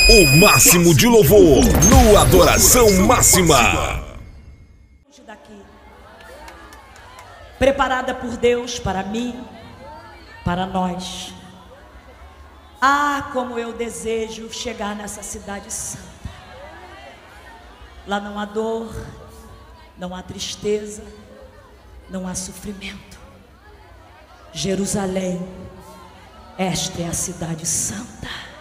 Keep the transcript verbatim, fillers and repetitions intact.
O máximo de louvor no Adoração Máxima. Daqui, preparada por Deus para mim, para nós. Ah, como eu desejo chegar nessa cidade santa. Lá não há dor, não há tristeza, não há sofrimento. Jerusalém, esta é a cidade santa.